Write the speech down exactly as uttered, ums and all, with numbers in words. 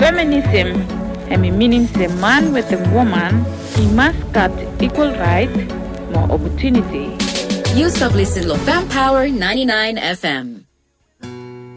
Feminism, hemi meaning the man with the woman, he must get equal rights, more opportunity. You stop listening to Fem Power ninety-nine F M.